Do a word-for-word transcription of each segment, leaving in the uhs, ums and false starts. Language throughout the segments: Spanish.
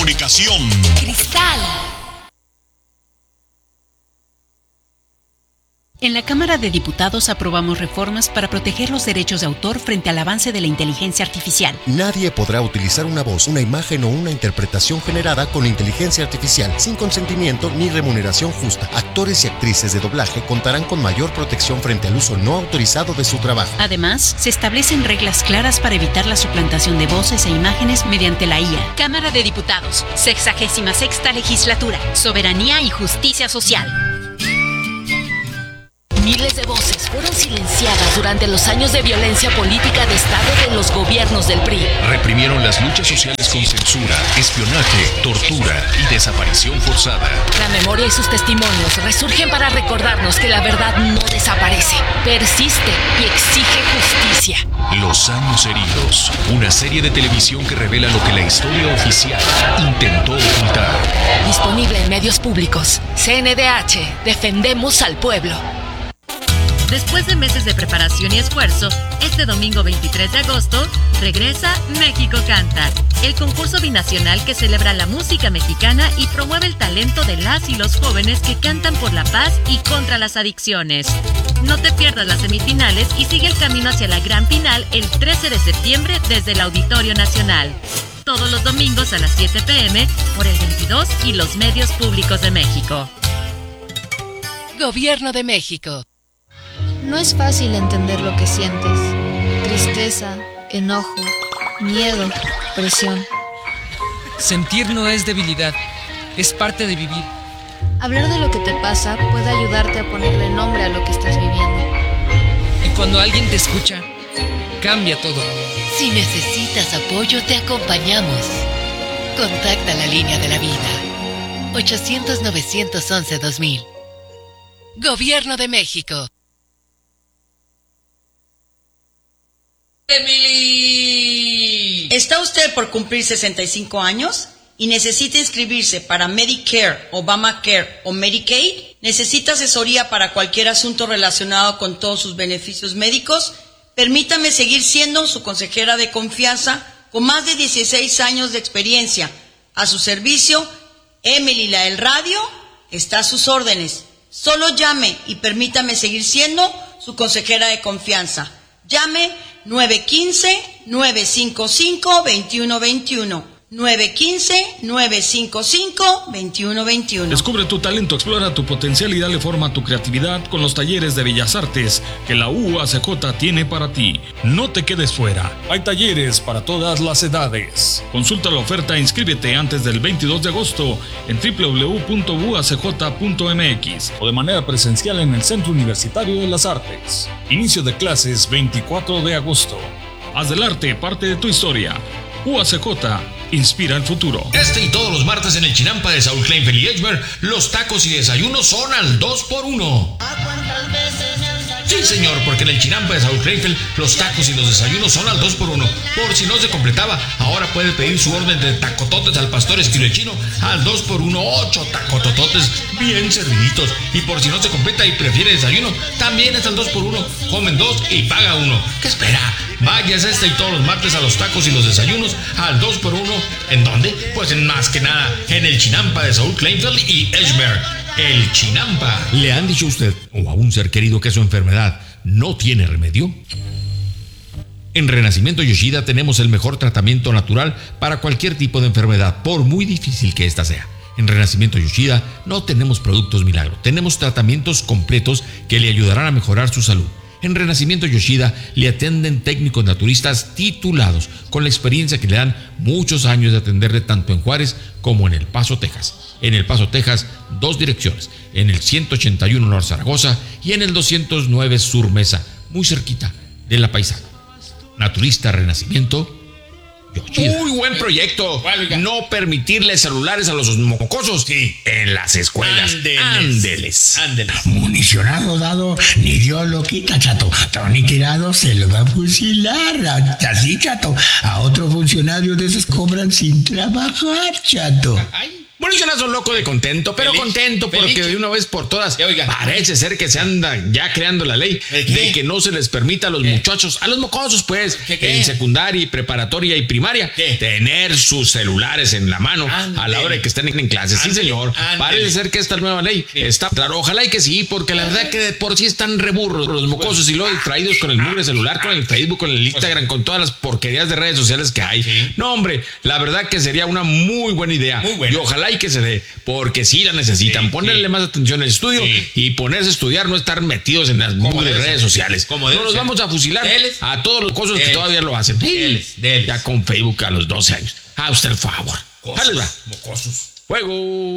comunicación. Cristal. En la Cámara de Diputados aprobamos reformas para proteger los derechos de autor frente al avance de la inteligencia artificial. Nadie podrá utilizar una voz, una imagen o una interpretación generada con inteligencia artificial sin consentimiento ni remuneración justa. Actores y actrices de doblaje contarán con mayor protección frente al uso no autorizado de su trabajo. Además, se establecen reglas claras para evitar la suplantación de voces e imágenes mediante la I A. Cámara de Diputados, sexagésima sexta legislatura, soberanía y justicia social. Miles de voces fueron silenciadas durante los años de violencia política de Estado de los gobiernos del P R I. Reprimieron las luchas sociales con censura, espionaje, tortura y desaparición forzada. La memoria y sus testimonios resurgen para recordarnos que la verdad no desaparece, persiste y exige justicia. Los años heridos, una serie de televisión que revela lo que la historia oficial intentó ocultar. Disponible en medios públicos. C N D H, defendemos al pueblo. Después de meses de preparación y esfuerzo, este domingo veintitrés de agosto regresa México Canta, el concurso binacional que celebra la música mexicana y promueve el talento de las y los jóvenes que cantan por la paz y contra las adicciones. No te pierdas las semifinales y sigue el camino hacia la gran final el trece de septiembre desde el Auditorio Nacional. Todos los domingos a las siete pm por el veintidós y los medios públicos de México. Gobierno de México. No es fácil entender lo que sientes. Tristeza, enojo, miedo, presión. Sentir no es debilidad, es parte de vivir. Hablar de lo que te pasa puede ayudarte a ponerle nombre a lo que estás viviendo. Y cuando alguien te escucha, cambia todo. Si necesitas apoyo, te acompañamos. Contacta la línea de la vida. ochocientos, novecientos once, dos mil. Gobierno de México. Emily. ¿Está usted por cumplir sesenta y cinco años y necesita inscribirse para Medicare, Obamacare o Medicaid? ¿Necesita asesoría para cualquier asunto relacionado con todos sus beneficios médicos? Permítame seguir siendo su consejera de confianza con más de dieciséis años de experiencia. A su servicio, Emily la del radio está a sus órdenes. Solo llame y permítame seguir siendo su consejera de confianza. Llame nueve uno cinco, nueve cinco cinco, dos uno dos uno. nueve uno cinco, nueve cinco cinco, dos uno dos uno. Descubre tu talento, explora tu potencial y dale forma a tu creatividad con los talleres de Bellas Artes que la U A C J tiene para ti. No te quedes fuera. Hay talleres para todas las edades. Consulta la oferta e inscríbete antes del veintidós de agosto en doble u doble u doble u punto u a c j punto m x o de manera presencial en el Centro Universitario de las Artes. Inicio de clases veinticuatro de agosto. Haz del arte parte de tu historia. U A C J inspira el futuro. Este y todos los martes en el Chinampa de Saúl Kleinfeld y Edgemer, los tacos y desayunos son al dos por uno. Sí, señor, porque en el Chinampa de Saúl Kleinfeld, los tacos y los desayunos son al dos por uno. Por si no se completaba, ahora puede pedir su orden de tacototes al pastor estilo chino al dos por uno, ocho tacotototes bien serviditos. Y por si no se completa y prefiere desayuno, también es al dos por uno. Comen dos y paga uno. ¿Qué espera? Váyase este y todos los martes a los tacos y los desayunos al dos por uno. ¿En dónde? Pues en más que nada, en el Chinampa de Saúl Kleinfeld y Edgemer. El Chinampa. ¿Le han dicho a usted o a un ser querido que su enfermedad no tiene remedio? En Renacimiento Yoshida tenemos el mejor tratamiento natural para cualquier tipo de enfermedad, por muy difícil que ésta sea. En Renacimiento Yoshida no tenemos productos milagro, tenemos tratamientos completos que le ayudarán a mejorar su salud. En Renacimiento Yoshida le atienden técnicos naturistas titulados con la experiencia que le dan muchos años de atenderle tanto en Juárez como en El Paso, Texas. En El Paso, Texas, dos direcciones, en el ciento ochenta y uno Norte Zaragoza y en el doscientos nueve Sur Mesa, muy cerquita de La Paisana. Naturista Renacimiento Yoshida. Muy buen proyecto. No permitirle celulares a los mocosos sí, en las escuelas. Ándeles. Ándeles. Municionado dado, ni Dios lo quita, chato. Tony tirado se lo va a fusilar. Así, chato. A otro funcionario de esos cobran sin trabajar, chato. Ay. Bueno, yo no soy loco de contento, pero Feliz, contento porque feliz. de una vez por todas Ya, oiga. parece ser que se anda ya creando la ley ¿De qué? de que no se les permita a los ¿Qué? muchachos, a los mocosos pues, ¿Qué, qué? en secundaria y preparatoria y primaria, ¿Qué? tener sus celulares en la mano Ándele. a la hora de que estén en clase. Sí, Ándele, señor. ándele. Parece ser que esta nueva ley Sí. está claro. Ojalá y que sí, porque la verdad que de por sí están reburros los mocosos y luego distraídos con el mugre celular, con el Facebook, con el Instagram, con todas las porquerías de redes sociales que hay. Sí. No, hombre, la verdad que sería una muy buena idea. Muy buena. Y ojalá y que se dé, porque sí la necesitan. Sí, Ponerle sí. más atención al estudio Sí. y ponerse a estudiar, no estar metidos en las Como mugres debe redes ser. sociales. Como No debe los ser. vamos a fusilar Deles. a todos los cosas que Deles. todavía lo hacen. Deles, deles. Ya con Facebook a los doce años. A usted el favor. Cosas, Dale, va. mocosos. Juego.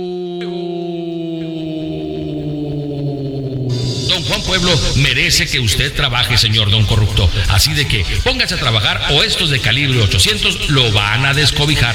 Don Juan Pueblo merece que usted trabaje, señor don corrupto. Así de que póngase a trabajar o estos de calibre ochocientos lo van a descobijar.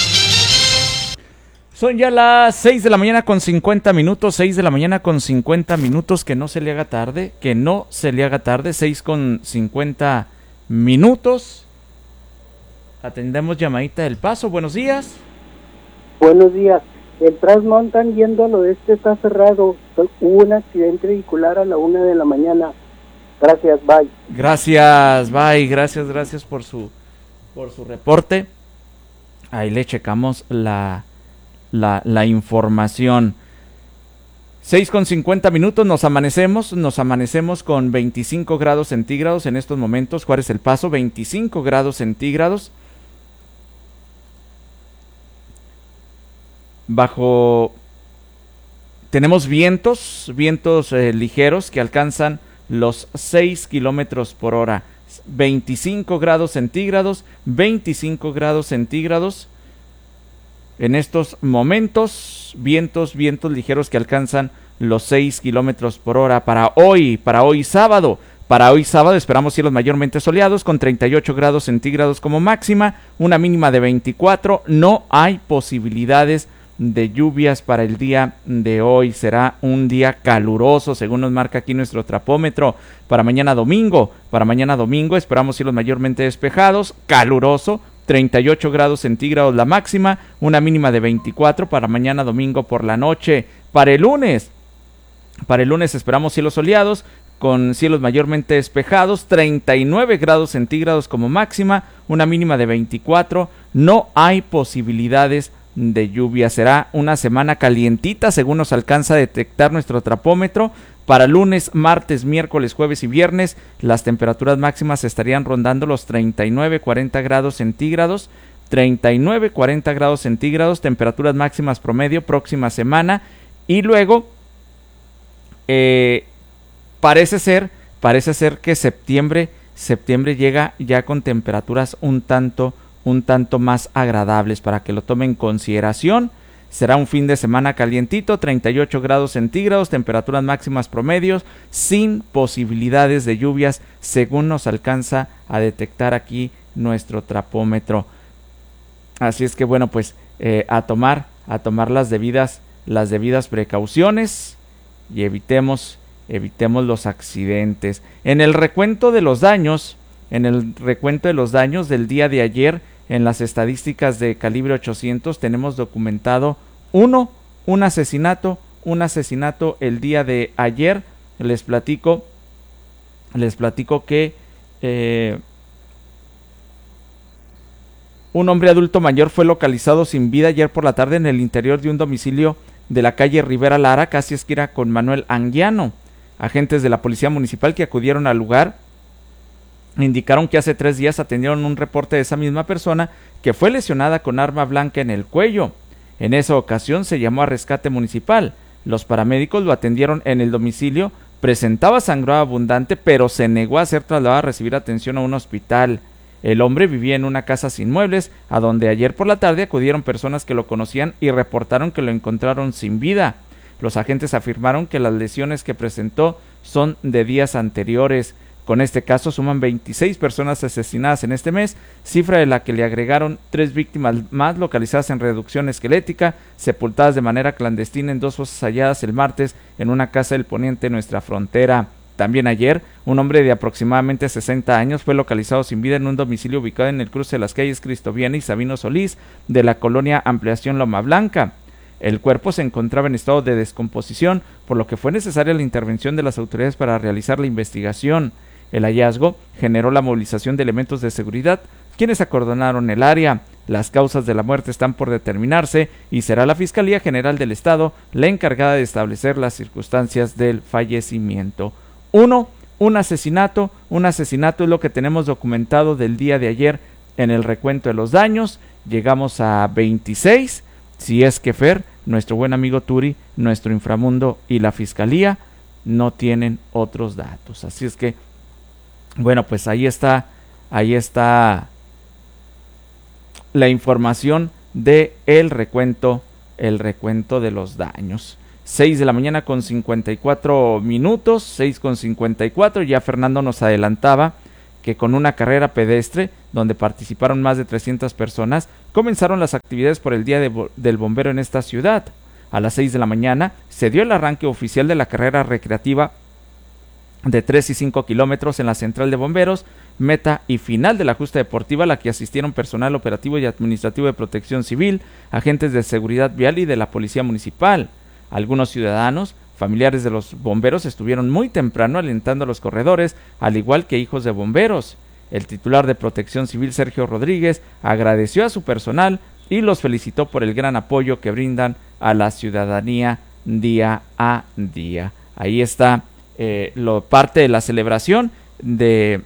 Son ya las seis de la mañana con cincuenta minutos, seis de la mañana con cincuenta minutos, que no se le haga tarde, que no se le haga tarde, seis con cincuenta minutos. Atendemos llamadita del Paso, buenos días. Buenos días. El Transmontan yendo al oeste está cerrado. Hubo un accidente vehicular a la una de la mañana. Gracias, bye. Gracias, bye, gracias, gracias por su, por su reporte. Ahí le checamos la... La, la información. seis con cincuenta minutos, nos amanecemos, nos amanecemos con veinticinco grados centígrados en estos momentos. Juárez El Paso, veinticinco grados centígrados. Bajo, tenemos vientos, vientos eh, ligeros que alcanzan los seis kilómetros por hora. veinticinco grados centígrados, veinticinco grados centígrados. En estos momentos, vientos, vientos ligeros que alcanzan los seis kilómetros por hora para hoy, para hoy sábado. Para hoy sábado esperamos cielos mayormente soleados con treinta y ocho grados centígrados como máxima, una mínima de veinticuatro. No hay posibilidades de lluvias para el día de hoy. Será un día caluroso, según nos marca aquí nuestro trapómetro. Para mañana domingo, para mañana domingo esperamos cielos mayormente despejados, caluroso. treinta y ocho grados centígrados la máxima, una mínima de veinticuatro para mañana domingo por la noche. Para el lunes, para el lunes esperamos cielos soleados con cielos mayormente despejados, treinta y nueve grados centígrados como máxima, una mínima de veinticuatro. No hay posibilidades de lluvia. Será una semana calientita según nos alcanza a detectar nuestro trapómetro. Para lunes, martes, miércoles, jueves y viernes, las temperaturas máximas estarían rondando los treinta y nueve, cuarenta grados centígrados. treinta y nueve, cuarenta grados centígrados, temperaturas máximas promedio próxima semana. Y luego, eh, parece ser, parece ser que septiembre, septiembre llega ya con temperaturas un tanto, un tanto más agradables, para que lo tomen en consideración. Será un fin de semana calientito, treinta y ocho grados centígrados, temperaturas máximas promedios, sin posibilidades de lluvias, según nos alcanza a detectar aquí nuestro trapómetro. Así es que bueno, pues eh, a tomar, a tomar las debidas, las debidas precauciones y evitemos, evitemos los accidentes. En el recuento de los daños, en el recuento de los daños del día de ayer, en las estadísticas de calibre ochocientos tenemos documentado uno, un asesinato, un asesinato el día de ayer. Les platico, les platico que eh, un hombre adulto mayor fue localizado sin vida ayer por la tarde en el interior de un domicilio de la calle Rivera Lara, casi esquina con Manuel Anguiano. Agentes de la policía municipal que acudieron al lugar indicaron que hace tres días atendieron un reporte de esa misma persona que fue lesionada con arma blanca en el cuello. En esa ocasión se llamó a rescate municipal. Los paramédicos lo atendieron en el domicilio, presentaba sangrado abundante, pero se negó a ser trasladado a recibir atención a un hospital. El hombre vivía en una casa sin muebles, a donde ayer por la tarde acudieron personas que lo conocían y reportaron que lo encontraron sin vida. Los agentes afirmaron que las lesiones que presentó son de días anteriores. Con este caso suman veintiséis personas asesinadas en este mes, cifra de la que le agregaron tres víctimas más localizadas en reducción esquelética, sepultadas de manera clandestina en dos fosas halladas el martes en una casa del poniente de nuestra frontera. También ayer, un hombre de aproximadamente sesenta años fue localizado sin vida en un domicilio ubicado en el cruce de las calles Cristoviana y Sabino Solís de la colonia Ampliación Loma Blanca. El cuerpo se encontraba en estado de descomposición, por lo que fue necesaria la intervención de las autoridades para realizar la investigación. El hallazgo generó la movilización de elementos de seguridad, quienes acordonaron el área. Las causas de la muerte están por determinarse y será la Fiscalía General del Estado la encargada de establecer las circunstancias del fallecimiento. Uno, un asesinato. Un asesinato es lo que tenemos documentado del día de ayer en el recuento de los daños. Llegamos a veintiséis. Si es que Fer, nuestro buen amigo Turi, nuestro inframundo y la Fiscalía no tienen otros datos. Así es que, bueno, pues ahí está, ahí está la información de el recuento, el recuento de los daños. seis de la mañana con cincuenta y cuatro minutos, seis con cincuenta y cuatro, ya Fernando nos adelantaba que con una carrera pedestre donde participaron más de trescientas personas, comenzaron las actividades por el Día de, del Bombero en esta ciudad. A las seis de la mañana se dio el arranque oficial de la carrera recreativa de tres y cinco kilómetros en la central de bomberos, meta y final de la justa deportiva, a la que asistieron personal operativo y administrativo de protección civil, agentes de seguridad vial y de la policía municipal. Algunos ciudadanos, familiares de los bomberos, estuvieron muy temprano alentando a los corredores, al igual que hijos de bomberos. El titular de Protección Civil, Sergio Rodríguez, agradeció a su personal y los felicitó por el gran apoyo que brindan a la ciudadanía día a día. Ahí está eh, lo, parte de la celebración de,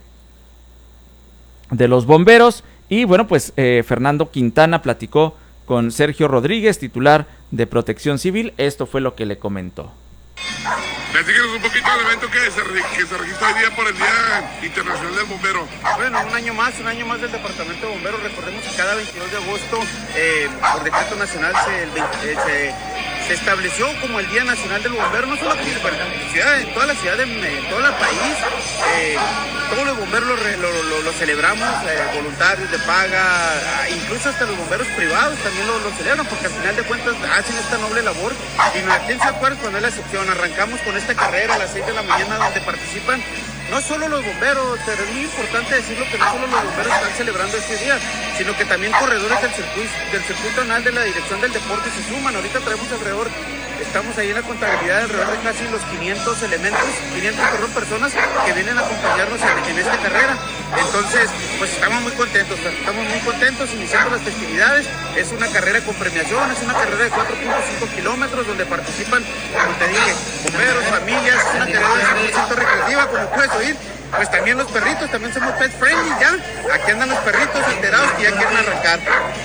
de los bomberos. Y bueno, pues eh, Fernando Quintana platicó con Sergio Rodríguez, titular de Protección Civil. Esto fue lo que le comentó. Platíquenos un poquito del evento que se, que se registra hoy día por el Día Internacional del Bombero. Bueno, un año más, un año más del Departamento de Bomberos. Recordemos que cada veintidós de agosto, eh, por decreto nacional, se, el, eh, se, se estableció como el Día Nacional del Bombero, no solo aquí, pero en, ciudad, en toda la ciudad, de, en todo el país. Eh, todos los bomberos lo, lo, lo, lo celebramos, eh, voluntarios de paga, incluso hasta los bomberos privados también lo, lo celebran, porque al final de cuentas hacen esta noble labor. Y aquí en Ciudad Juárez, cuando es la excepción, arrancamos con esta carrera a las seis de la mañana, donde participan no solo los bomberos, pero es muy importante decirlo que no solo los bomberos están celebrando este día, sino que también corredores del circuito, del circuito anual de la Dirección del Deporte se suman. Ahorita traemos alrededor, estamos ahí en la contabilidad alrededor de casi los quinientos elementos, quinientas perdón, personas que vienen a acompañarnos en, en esta carrera. Entonces, pues estamos muy contentos, estamos muy contentos iniciando las festividades. Es una carrera con premiación, es una carrera de cuatro punto cinco kilómetros donde participan, como te dije, bomberos, familias, es una carrera de cien por ciento recreativa, como puedes oír. Pues también los perritos, también somos pet friendly ya. Aquí andan los perritos enterados que ya quieren arrancar.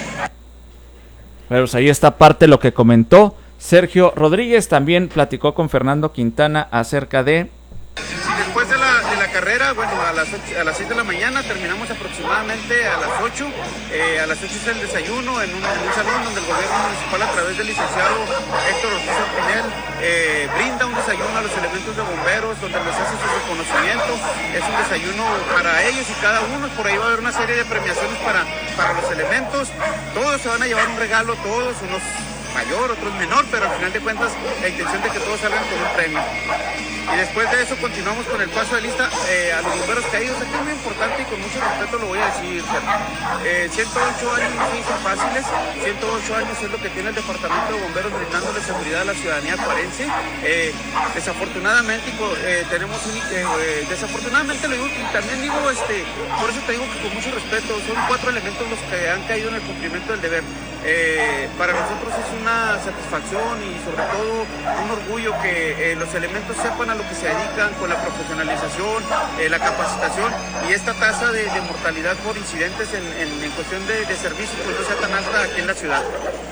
Bueno, pues ahí está parte de lo que comentó Sergio Rodríguez. También platicó con Fernando Quintana acerca de... Después de la, de la carrera, bueno, a las, ocho, a las seis de la mañana terminamos aproximadamente a las ocho. Eh, a las ocho es el desayuno en un, en un salón donde el gobierno municipal, a través del licenciado Héctor Ortiz Pinel, eh, brinda un desayuno a los elementos de bomberos, donde les hace su reconocimiento. Es un desayuno para ellos y cada uno. Por ahí va a haber una serie de premiaciones para, para los elementos. Todos se van a llevar un regalo, todos, unos mayor, otros menor, pero al final de cuentas la intención de que todos salgan con un premio. Y después de eso continuamos con el paso de lista eh, a los bomberos caídos. Aquí es muy importante y con mucho respeto lo voy a decir, eh, ciento ocho años no se dicen fáciles, ciento ocho años es lo que tiene el Departamento de Bomberos brindándole seguridad a la ciudadanía juarense. Eh, desafortunadamente eh, tenemos un, eh, desafortunadamente lo digo, y también digo, este, por eso te digo que con mucho respeto, son cuatro elementos los que han caído en el cumplimiento del deber. Eh, para nosotros es una satisfacción y sobre todo un orgullo que eh, los elementos sepan a lo que se dedican, con la profesionalización, eh, la capacitación, y esta tasa de, de mortalidad por incidentes en, en, en cuestión de, de servicios pues no sea tan alta aquí en la ciudad.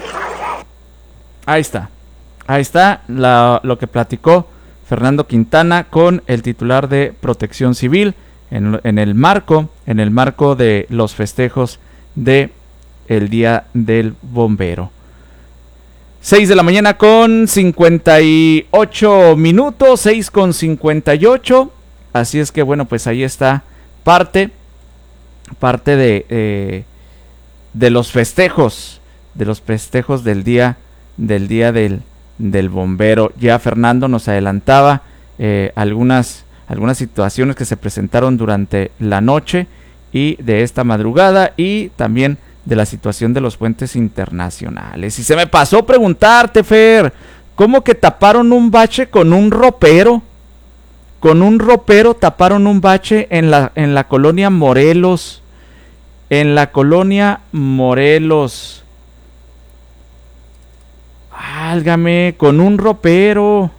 Ahí está, ahí está la, lo que platicó Fernando Quintana con el titular de Protección Civil en, en el marco, en el marco de los festejos de el Día del Bombero. seis de la mañana con cincuenta y ocho minutos, seis con cincuenta y ocho. Así es que bueno, pues ahí está parte, parte de, eh, de los festejos, de los festejos del día, del día del, del bombero. Ya Fernando nos adelantaba eh, algunas, algunas situaciones que se presentaron durante la noche y de esta madrugada, y también de la situación de los puentes internacionales. Y se me pasó preguntarte, Fer, ¿cómo que taparon un bache con un ropero? Con un ropero taparon un bache en la, en la colonia Morelos. En la colonia Morelos. Álgame, con un ropero.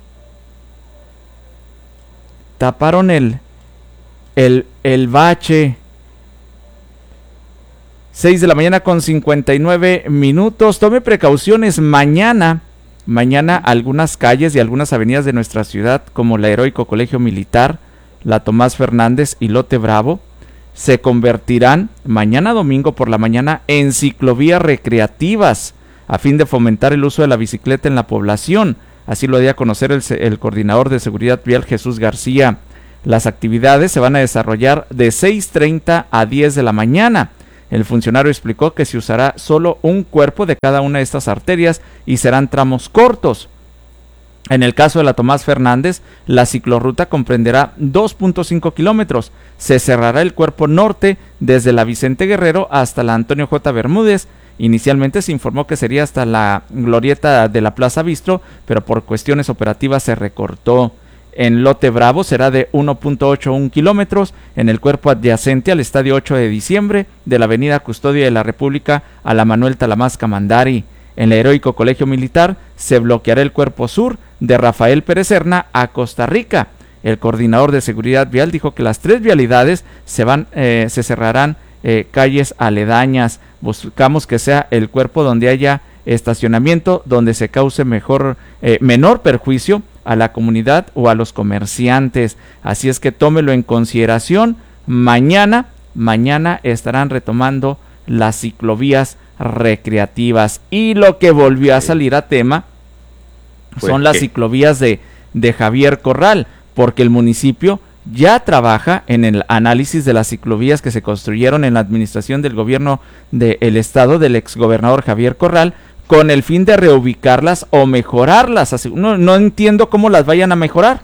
Taparon el, el, el bache. seis de la mañana con cincuenta y nueve minutos. Tome precauciones mañana. Mañana algunas calles y algunas avenidas de nuestra ciudad, como la Heroico Colegio Militar, la Tomás Fernández y Lote Bravo, se convertirán mañana domingo por la mañana en ciclovías recreativas, a fin de fomentar el uso de la bicicleta en la población. Así lo dio a conocer el, el coordinador de seguridad vial, Jesús García. Las actividades se van a desarrollar de seis treinta a diez de la mañana. El funcionario explicó que se usará solo un cuerpo de cada una de estas arterias y serán tramos cortos. En el caso de la Tomás Fernández, la ciclorruta comprenderá dos punto cinco kilómetros. Se cerrará el cuerpo norte desde la Vicente Guerrero hasta la Antonio J. Bermúdez. Inicialmente se informó que sería hasta la glorieta de la Plaza Bistro, pero por cuestiones operativas se recortó. En Lote Bravo será de uno punto ochenta y uno kilómetros, en el cuerpo adyacente al Estadio ocho de diciembre, de la Avenida Custodia de la República a la Manuel Talamás Camandari. En el Heroico Colegio Militar se bloqueará el cuerpo sur de Rafael Pérez Serna a Costa Rica. El coordinador de seguridad vial dijo que las tres vialidades se, van, eh, se cerrarán eh, calles aledañas. Buscamos que sea el cuerpo donde haya estacionamiento, donde se cause mejor, eh, menor perjuicio a la comunidad o a los comerciantes. Así es que tómelo en consideración. Mañana, mañana estarán retomando las ciclovías recreativas. Y lo que volvió a salir a tema son pues, las ¿qué? ciclovías de, de Javier Corral, porque el municipio ya trabaja en el análisis de las ciclovías que se construyeron en la administración del gobierno del estado del exgobernador Javier Corral, con el fin de reubicarlas o mejorarlas. Así, no, no entiendo cómo las vayan a mejorar,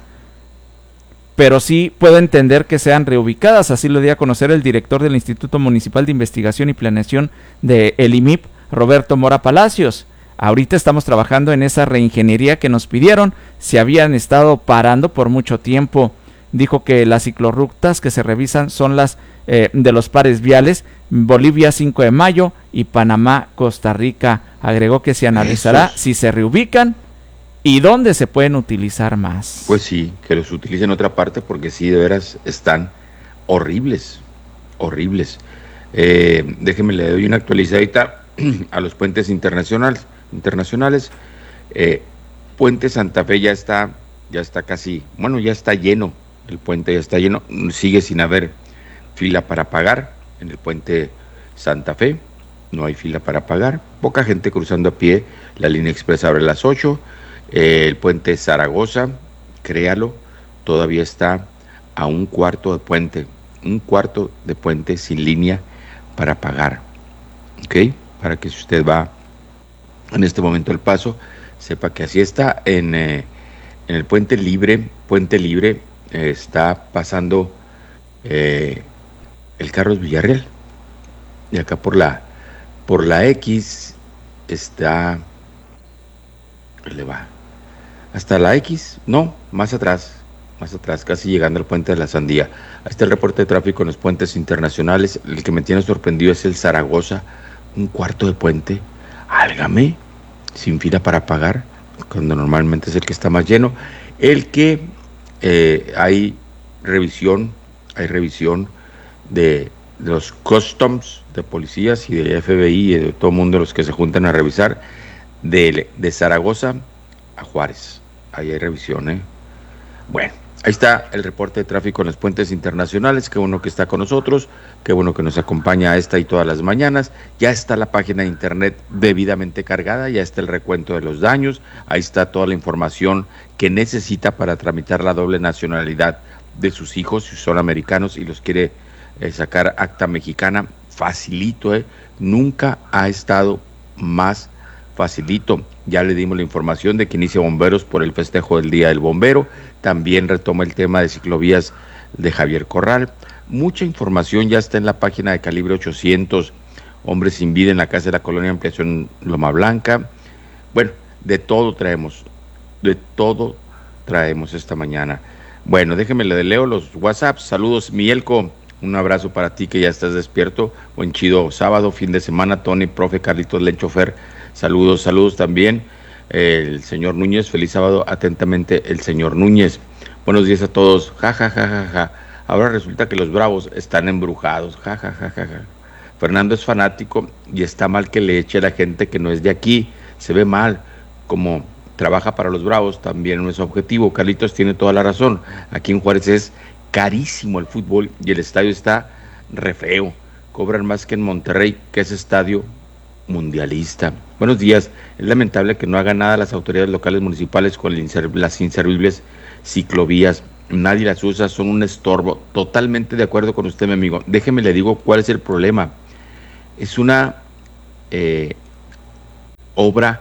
pero sí puedo entender que sean reubicadas. Así lo dio a conocer el director del Instituto Municipal de Investigación y Planeación de el I M I P, Roberto Mora Palacios. Ahorita estamos trabajando en esa reingeniería que nos pidieron, se habían estado parando por mucho tiempo. Dijo que las ciclorrutas que se revisan son las eh, de los pares viales Bolivia cinco de mayo y Panamá Costa Rica. Agregó que se analizará Esos. si se reubican y dónde se pueden utilizar más. Pues sí, que los utilicen en otra parte, porque sí, de veras están horribles, horribles. Eh, déjenme le doy una actualizadita a los puentes internacionales. internacionales. Eh, Puente Santa Fe ya está, ya está casi, bueno, ya está lleno. El puente ya está lleno, sigue sin haber fila para pagar en el puente Santa Fe, no hay fila para pagar, poca gente cruzando a pie, la línea expresa abre a las ocho, eh, el puente Zaragoza, créalo, todavía está a un cuarto de puente, un cuarto de puente sin línea para pagar, ¿ok? Para que si usted va en este momento al Paso, sepa que así está. En, eh, en el puente libre, puente libre, está pasando eh, el Carlos Villarreal, y acá por la por la X está, le va hasta la X, no, más atrás, más atrás, casi llegando al puente de la Sandía. Ahí está el reporte de tráfico en los puentes internacionales. El que me tiene sorprendido es el Zaragoza, un cuarto de puente, álgame, sin fila para pagar, cuando normalmente es el que está más lleno. El que Eh, hay revisión, hay revisión de, de los customs, de policías y de F B I y de todo el mundo, los que se juntan a revisar, de, de Zaragoza a Juárez. Ahí hay revisión, ¿eh? Bueno, ahí está el reporte de tráfico en los puentes internacionales. Qué bueno que está con nosotros, qué bueno que nos acompaña a esta y todas las mañanas. Ya está la página de internet debidamente cargada, ya está el recuento de los daños, ahí está toda la información que necesita para tramitar la doble nacionalidad de sus hijos, si son americanos y los quiere eh, sacar acta mexicana, facilito, eh. Nunca ha estado más facilito. Ya le dimos la información de que inicia Bomberos por el festejo del Día del Bombero, también retoma el tema de ciclovías de Javier Corral. Mucha información ya está en la página de Calibre ochocientos hombre sin vida en la casa de la colonia Ampliación Loma Blanca. Bueno, de todo traemos, de todo traemos esta mañana. Bueno, déjenme le leo los WhatsApps. Saludos, Mielco, un abrazo para ti que ya estás despierto. Buen chido sábado, fin de semana. Tony, profe, Carlitos, Len, chofer. Saludos, saludos también. El señor Núñez, feliz sábado. Atentamente, el señor Núñez. Buenos días a todos. Ja, ja, ja, ja, ja. Ahora resulta que los Bravos están embrujados. Ja, ja, ja, ja, ja. Fernando es fanático y está mal que le eche a la gente que no es de aquí. Se ve mal. Como trabaja para los Bravos, también no es objetivo. Carlitos tiene toda la razón. Aquí en Juárez es carísimo el fútbol y el estadio está re feo. Cobran más que en Monterrey, que es estadio mundialista. Buenos días. Es lamentable que no hagan nada las autoridades locales municipales con las inservibles ciclovías. Nadie las usa, son un estorbo. Totalmente de acuerdo con usted, mi amigo. Déjeme le digo cuál es el problema. Es una eh, obra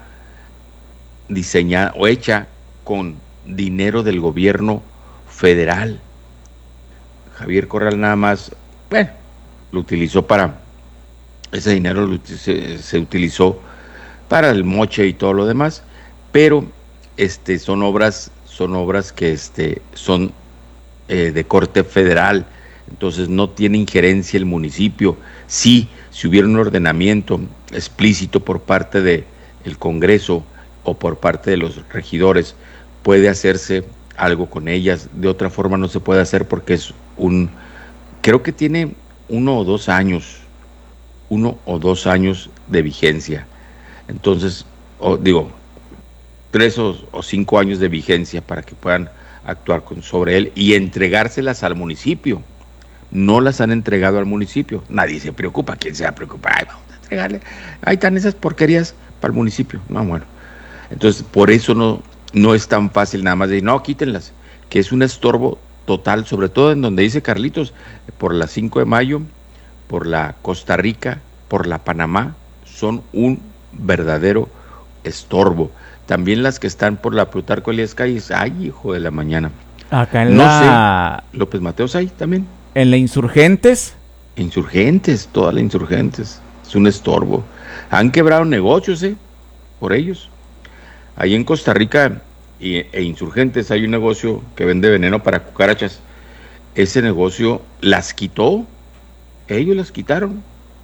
diseñada o hecha con dinero del gobierno federal. Javier Corral nada más, bueno, lo utilizó para, ese dinero lo, se, se utilizó para el moche y todo lo demás, pero este son obras, son obras que este son eh, de corte federal, entonces no tiene injerencia el municipio. Sí, si hubiera un ordenamiento explícito por parte de el Congreso o por parte de los regidores, puede hacerse algo con ellas. De otra forma no se puede hacer porque es un, creo que tiene uno o dos años, uno o dos años de vigencia. Entonces, o, digo, tres o, o cinco años de vigencia para que puedan actuar con, sobre él y entregárselas al municipio. No las han entregado al municipio. Nadie se preocupa. ¿Quién se va a preocupar? Ay, vamos a entregarle. Ahí están esas porquerías para el municipio. No, bueno. Entonces, por eso no, no es tan fácil nada más decir, no, quítenlas, que es un estorbo total, sobre todo en donde dice Carlitos, por la cinco de mayo, por la Costa Rica, por la Panamá, son un verdadero estorbo. También las que están por la Plutarco Elías Calles, ay, hijo de la mañana. Acá en no la... sé, López Mateos ahí también. ¿En la Insurgentes? Insurgentes, todas las Insurgentes, es un estorbo. Han quebrado negocios, ¿eh? Por ellos. Ahí en Costa Rica y, e Insurgentes hay un negocio que vende veneno para cucarachas. Ese negocio las quitó, ellos las quitaron.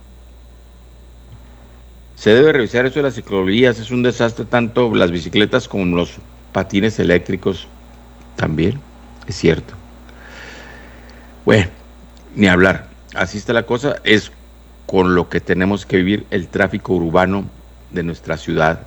Se debe revisar eso de las ciclovías, es un desastre tanto las bicicletas como los patines eléctricos también, es cierto. Bueno, ni hablar, así está la cosa, es con lo que tenemos que vivir el tráfico urbano de nuestra ciudad.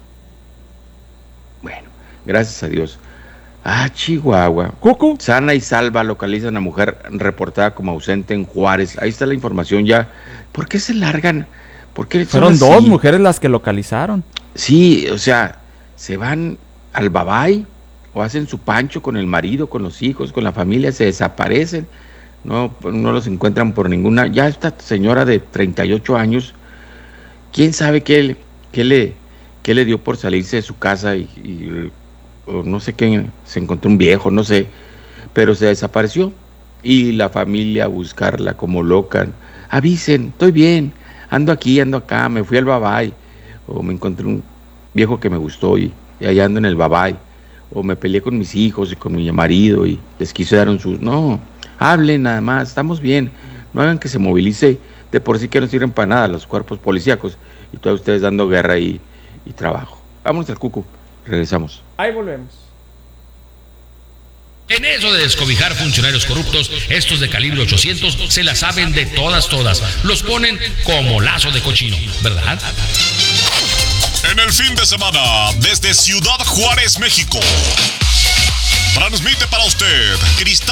Bueno, gracias a Dios. Ah, Chihuahua. Cucu. Sana y salva localizan a mujer reportada como ausente en Juárez. Ahí está la información ya. ¿Por qué se largan? ¿Por qué fueron dos mujeres las que localizaron? Sí, o sea, se van al babay o hacen su pancho con el marido, con los hijos, con la familia, se desaparecen. No, no los encuentran por ninguna. Ya esta señora de treinta y ocho años, quién sabe qué, qué le qué le dio por salirse de su casa y, y o no sé qué, se encontró un viejo, no sé, pero se desapareció y la familia a buscarla como loca. Avisen, estoy bien, ando aquí, ando acá, me fui al babay, o me encontré un viejo que me gustó y, y allá ando en el babay, o me peleé con mis hijos y con mi marido y les quise dar un sus... No, hablen nada más, estamos bien, no hagan que se movilice, de por sí que no sirven para nada los cuerpos policíacos y todos ustedes dando guerra y, y trabajo. Vámonos al Cucu, regresamos. Ahí volvemos. En eso de descobijar funcionarios corruptos, estos de calibre ochocientos se la saben de todas, todas. Los ponen como lazo de cochino, ¿verdad? En el fin de semana, desde Ciudad Juárez, México, transmite para usted Cristal